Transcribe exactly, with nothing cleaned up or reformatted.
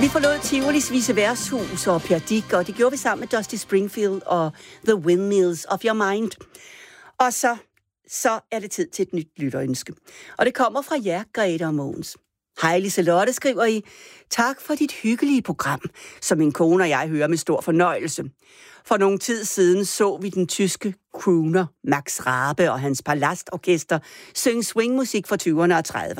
Vi forlod Tivolis Vise Værtshus og Per Dick, og det gjorde vi sammen med Dusty Springfield og The Windmills of Your Mind. Og så, så er det tid til et nyt lytterønske. Og det kommer fra jer, Grete og Mogens. Hej Liselotte, skriver I. Tak for dit hyggelige program, som min kone og jeg hører med stor fornøjelse. For nogle tid siden så vi den tyske crooner Max Rabe og hans Palastorkester synge swingmusik fra tyverne og trediverne.